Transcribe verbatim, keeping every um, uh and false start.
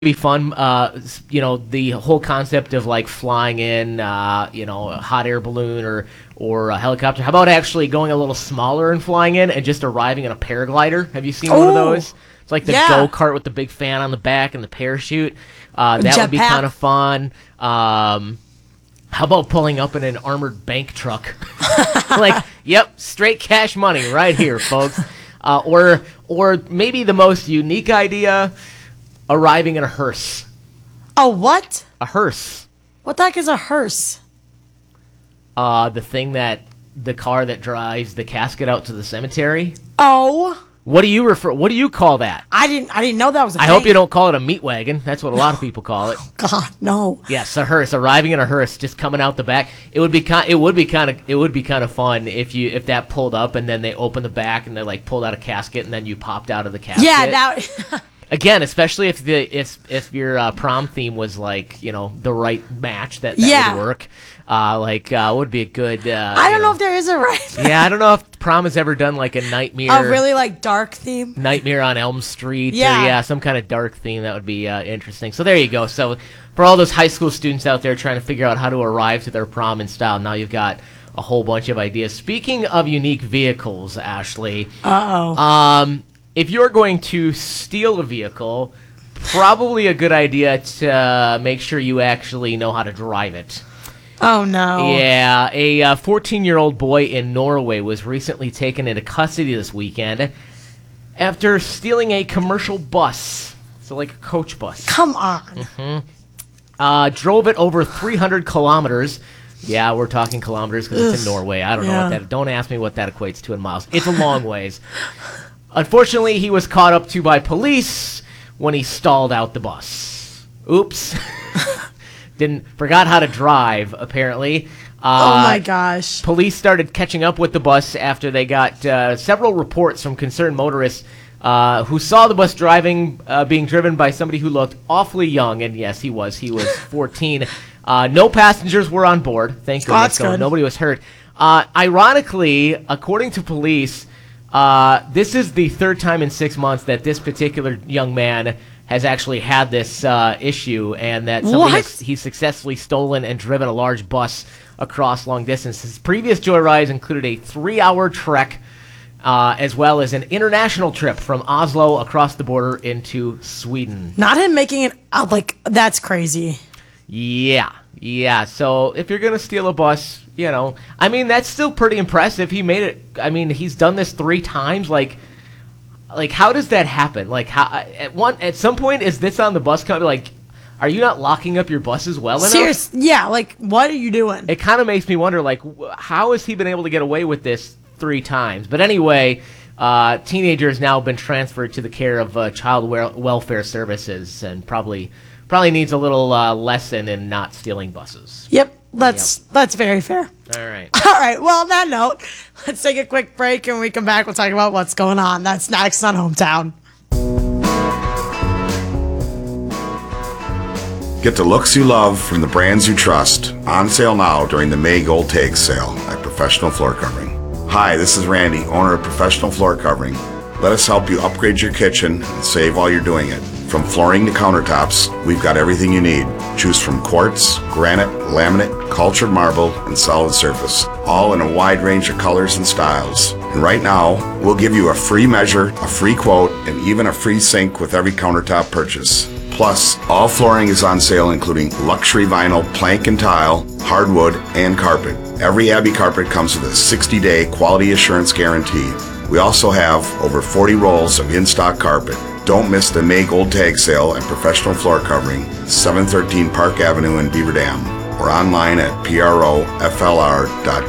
be fun. Uh, s- you know, the whole concept of like flying in, uh, you know, a hot air balloon or or a helicopter. How about actually going a little smaller and flying in and just arriving in a paraglider? Have you seen one of Oh, those? It's like the yeah. go kart with the big fan on the back and the parachute. Uh, that would be Jetpack. kind of fun. Um, how about pulling up in an armored bank truck? Like, yep, straight cash money right here, folks. Uh, or or maybe the most unique idea, arriving in a hearse. A what? A hearse. What the heck is a hearse? Uh, the thing that the car that drives the casket out to the cemetery. Oh, What do you refer? What do you call that? I didn't. I didn't know that was a I thing. hope you don't call it a meat wagon. That's what a lot of people call it. God, no. Yes, a hearse. Arriving in a hearse, just coming out the back. It would be kind. It would be kind of. It would be kind of fun if you if that pulled up and then they opened the back and they like pulled out a casket and then you popped out of the casket. Yeah, now. Again, especially if the if if your uh, prom theme was like you know the right match that, that Yeah. would work. Uh, like uh, would be a good. Uh, I you don't know if there is a right. Yeah, I don't know if prom has ever done like a nightmare. A really like dark theme. Nightmare on Elm Street. Yeah. Or, yeah, some kind of dark theme that would be uh, interesting. So there you go. So for all those high school students out there trying to figure out how to arrive to their prom in style, now you've got a whole bunch of ideas. Speaking of unique vehicles, Ashley. Uh oh. Um, if you're going to steal a vehicle, probably a good idea to uh, make sure you actually know how to drive it. Oh no. Yeah, a uh, fourteen-year-old boy in Norway was recently taken into custody this weekend after stealing a commercial bus. So like a coach bus. Come on. Uh, drove it over three hundred kilometers. Yeah, we're talking kilometers because it's in Ugh, Norway. I don't know yeah. what that. Don't ask me what that equates to in miles. It's a long ways. Unfortunately, he was caught up to by police when he stalled out the bus. Oops. Didn't forgot how to drive apparently. Uh, Oh my gosh. Police started catching up with the bus after they got uh, several reports from concerned motorists uh, who saw the bus driving, uh, being driven by somebody who looked awfully young. And yes, he was. He was fourteen. Uh, no passengers were on board. Thank Oh, goodness. that's So good. nobody was hurt. Uh, ironically, according to police, uh, this is the third time in six months that this particular young man has actually had this uh, issue, and that somebody What? has, he's successfully stolen and driven a large bus across long distances. Previous joyrides included a three-hour trek, uh, as well as an international trip from Oslo across the border into Sweden. Not him making it out like that's crazy. Yeah, yeah. So if you're gonna steal a bus, you know, I mean, that's still pretty impressive. He made it. I mean, he's done this three times. Like, like how does that happen? Like, how at one at some point is this on the bus company? Like, are you not locking up your buses well enough? Serious. Yeah. Like, what are you doing? It kind of makes me wonder, like, wh- how has he been able to get away with this three times? But anyway, uh, teenager has now been transferred to the care of uh, child wel- welfare services, and probably probably needs a little uh, lesson in not stealing buses. Yep. That's that's very fair. All right. All right. Well, on that note, let's take a quick break, and when we come back, we'll talk about what's going on. That's next on Hometown. Get the looks you love from the brands you trust. On sale now during the May Gold Tag sale at Professional Floor Covering. Hi, this is Randy, owner of Professional Floor Covering. Let us help you upgrade your kitchen and save while you're doing it. From flooring to countertops, we've got everything you need. Choose from quartz, granite, laminate, cultured marble, and solid surface. All in a wide range of colors and styles. And right now, we'll give you a free measure, a free quote, and even a free sink with every countertop purchase. Plus, all flooring is on sale, including luxury vinyl, plank and tile, hardwood, and carpet. Every Abbey carpet comes with a sixty-day quality assurance guarantee. We also have over forty rolls of in-stock carpet. Don't miss the May Gold Tag sale at Professional Floor Covering, seven thirteen Park Avenue in Beaver Dam, or online at P R O F L R dot